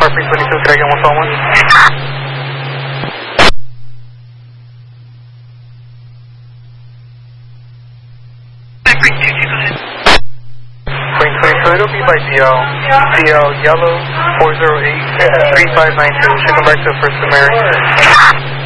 Airplane 22, can I get 111? So it'll be by DL. DL Yellow 408 3592. Should come back to First American.